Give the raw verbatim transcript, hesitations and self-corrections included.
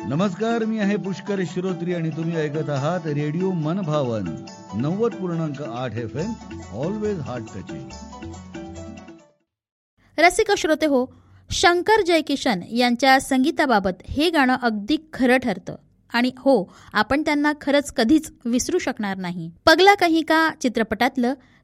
नमस्कार, मी आहे पुष्कर श्रोत्री आणि तुम्ही ऐकत आहात रेडिओ मनभावन नव्वद पूर्णांक आठ F M, always heart touching. रसिक श्रोते हो, शंकर जयकिशन यांच्या संगीताबाबत हे गाणं अगदी खरं ठरतं आणि हो, आपण त्यांना खरंच कधीच विसरू शकणार नाही. पगला कहीं का चित्रपटातलं